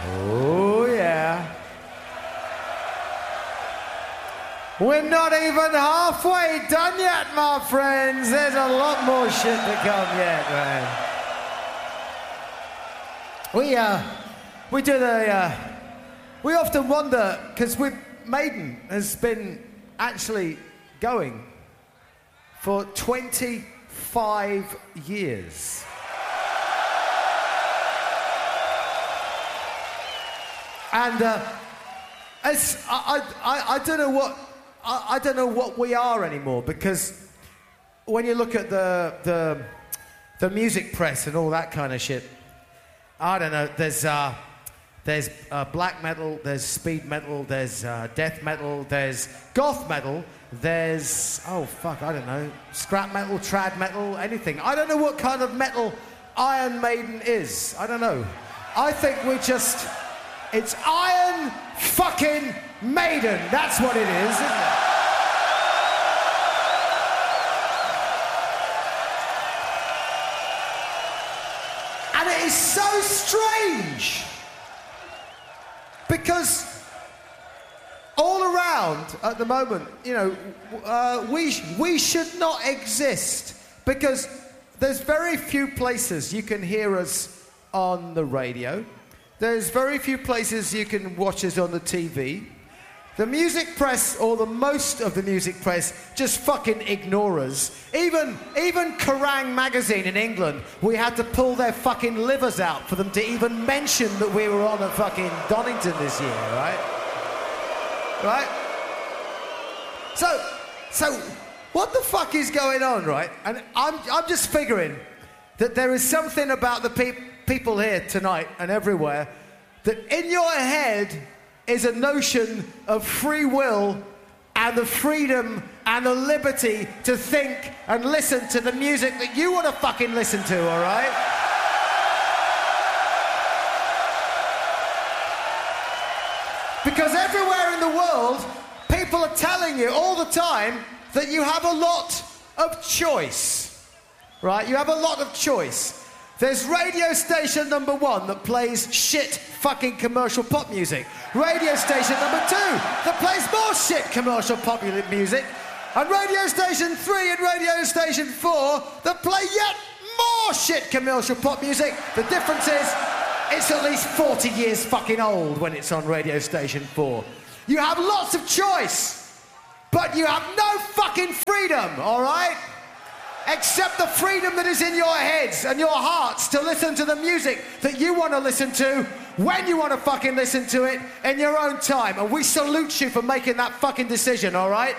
Oh, yeah. We're not even halfway done yet, my friends. There's a lot more shit to come yet, man. We often wonder, because Maiden has been actually going for 25 years. And I don't know what we are anymore, because when you look at the music press and all that kind of shit, I don't know. There's black metal, there's speed metal, there's death metal, there's goth metal, there's I don't know, scrap metal, trad metal, anything. I don't know what kind of metal Iron Maiden is. I don't know. I think it's Iron fucking Maiden. That's what it is, isn't it? And it is so strange, because all around at the moment, we should not exist, because there's very few places you can hear us on the radio. There's very few places you can watch us on the TV. The music press, or the most of the music press, just fucking ignore us. Even Kerrang! Magazine in England, we had to pull their fucking livers out for them to even mention that we were on at fucking Donington this year, right? Right? So, what the fuck is going on, right? And I'm just figuring that there is something about the people here tonight and everywhere, that in your head is a notion of free will and the freedom and the liberty to think and listen to the music that you want to fucking listen to, all right? Because everywhere in the world, people are telling you all the time that you have a lot of choice, right? You have a lot of choice. There's radio station number 1 that plays shit fucking commercial pop music. Radio station number 2 that plays more shit commercial pop music. And radio station 3 and radio station 4 that play yet more shit commercial pop music. The difference is, it's at least 40 years fucking old when it's on radio station 4. You have lots of choice, but you have no fucking freedom, all right? Except the freedom that is in your heads and your hearts to listen to the music that you want to listen to when you want to fucking listen to it in your own time. And we salute you for making that fucking decision, all right?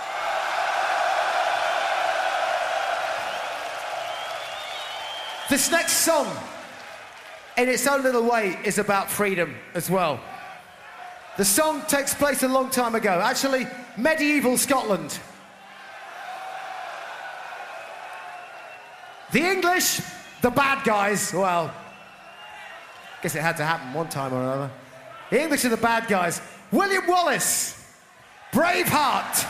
This next song, in its own little way, is about freedom as well. The song takes place a long time ago, actually medieval Scotland. The English, the bad guys, well, I guess it had to happen one time or another. The English are the bad guys. William Wallace, Braveheart,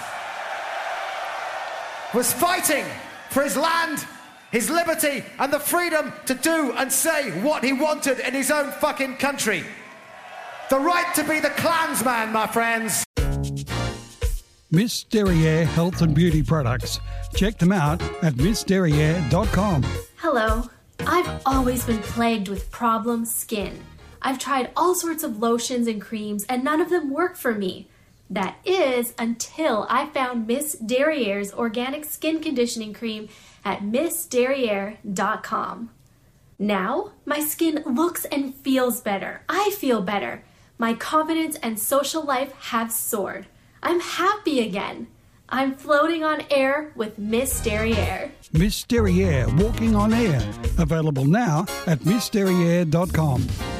was fighting for his land, his liberty, and the freedom to do and say what he wanted in his own fucking country. The right to be the clansman, my friends. Miss Derriere Health and Beauty Products. Check them out at missderriere.com. Hello. I've always been plagued with problem skin. I've tried all sorts of lotions and creams, and none of them work for me. That is until I found Miss Derriere's organic skin conditioning cream at missderriere.com. Now, my skin looks and feels better. I feel better. My confidence and social life have soared. I'm happy again. I'm floating on air with Miss Derriere. Miss Derriere Walking on Air. Available now at missderriere.com.